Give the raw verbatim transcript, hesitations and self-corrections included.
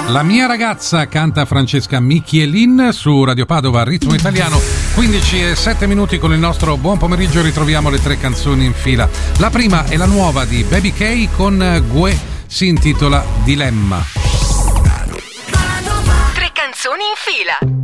La mia ragazza canta Francesca Michielin su Radio Padova Ritmo Italiano. Quindici e sette minuti con il nostro buon pomeriggio. Ritroviamo le tre canzoni in fila. La prima è la nuova di Baby K con Gue, si intitola Dilemma. Tre canzoni in fila.